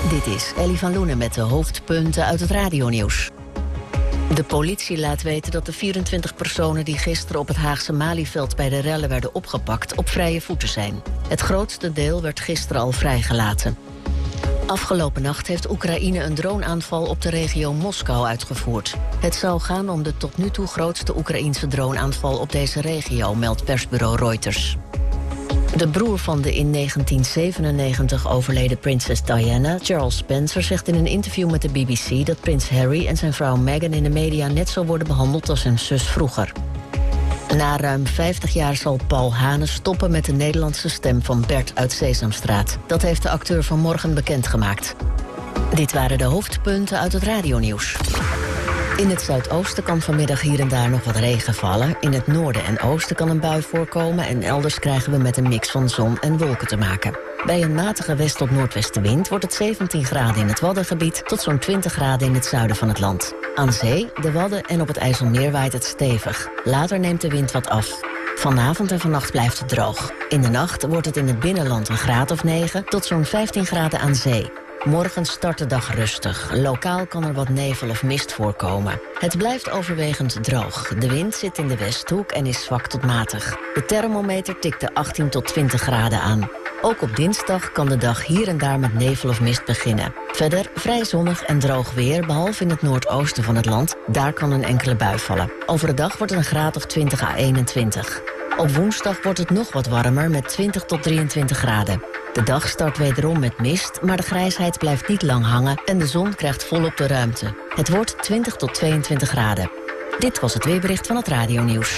Dit is Ellie van Loenen met de hoofdpunten uit het radionieuws. De politie laat weten dat de 24 personen die gisteren op het Haagse Malieveld bij de rellen werden opgepakt op vrije voeten zijn. Het grootste deel werd gisteren al vrijgelaten. Afgelopen nacht heeft Oekraïne een droneaanval op de regio Moskou uitgevoerd. Het zou gaan om de tot nu toe grootste Oekraïense droneaanval op deze regio, meldt persbureau Reuters. De broer van de in 1997 overleden prinses Diana, Charles Spencer, zegt in een interview met de BBC dat prins Harry en zijn vrouw Meghan in de media net zo worden behandeld als hun zus vroeger. Na ruim 50 jaar zal Paul Hane stoppen met de Nederlandse stem van Bert uit Sesamstraat. Dat heeft de acteur vanmorgen bekendgemaakt. Dit waren de hoofdpunten uit het radionieuws. In het zuidoosten kan vanmiddag hier en daar nog wat regen vallen. In het noorden en oosten kan een bui voorkomen en elders krijgen we met een mix van zon en wolken te maken. Bij een matige west- tot noordwestenwind wordt het 17 graden in het Waddengebied tot zo'n 20 graden in het zuiden van het land. Aan zee, de Wadden en op het IJsselmeer waait het stevig. Later neemt de wind wat af. Vanavond en vannacht blijft het droog. In de nacht wordt het in het binnenland een graad of 9 tot zo'n 15 graden aan zee. Morgen start de dag rustig. Lokaal kan er wat nevel of mist voorkomen. Het blijft overwegend droog. De wind zit in de westhoek en is zwak tot matig. De thermometer tikt de 18 tot 20 graden aan. Ook op dinsdag kan de dag hier en daar met nevel of mist beginnen. Verder vrij zonnig en droog weer, behalve in het noordoosten van het land. Daar kan een enkele bui vallen. Overdag wordt het een graad of 20 à 21. Op woensdag wordt het nog wat warmer met 20 tot 23 graden. De dag start wederom met mist, maar de grijsheid blijft niet lang hangen en de zon krijgt volop de ruimte. Het wordt 20 tot 22 graden. Dit was het weerbericht van het radionieuws.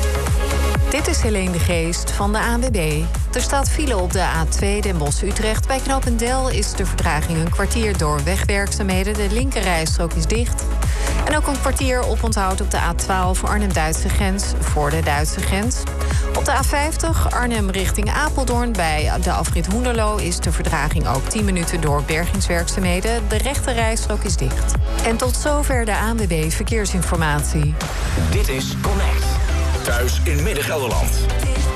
Dit is Helene de Geest van de ANWB. Er staat file op de A2 Den Bosch-Utrecht. Bij Knopendel is de vertraging een kwartier door wegwerkzaamheden. De linkerrijstrook is dicht. En ook een kwartier oponthoud op de A12 Arnhem-Duitse grens voor de Duitse grens. Op de A50 Arnhem richting Apeldoorn bij de afrit Hoenderloo is de vertraging ook 10 minuten door bergingswerkzaamheden. De rechterrijstrook is dicht. En tot zover de ANWB Verkeersinformatie. Dit is Connect. Thuis in Midden-Gelderland.